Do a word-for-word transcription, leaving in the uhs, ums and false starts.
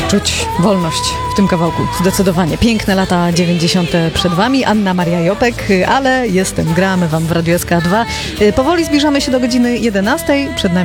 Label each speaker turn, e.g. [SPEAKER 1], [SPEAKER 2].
[SPEAKER 1] Czuć wolność w tym kawałku, zdecydowanie. Piękne lata dziewięćdziesiąte przed wami. Anna Maria Jopek, ale jestem, gramy wam w Radiu S K dwa. Powoli zbliżamy się do godziny jedenastej. Przed nami